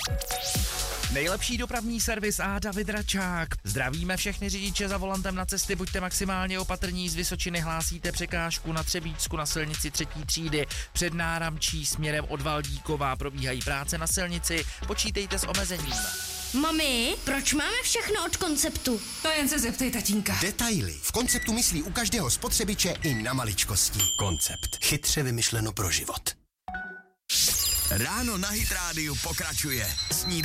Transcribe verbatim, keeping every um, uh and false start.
Nejlepší dopravní servis a David Račák. Zdravíme všechny řidiče za volantem na cesty, buďte maximálně opatrní, z Vysočiny hlásíte překážku na Třebíčsku na silnici třetí třídy. Před Náramčí směrem od Valdíkova probíhají práce na silnici, počítejte s omezením. Mami, proč máme všechno od Konceptu? To jen se zeptej tatínka. Detaily. V Konceptu myslí u každého spotřebiče i na maličkosti. Koncept. Chytře vymyšleno pro život. Ráno na Hit rádiu pokračuje. Snídani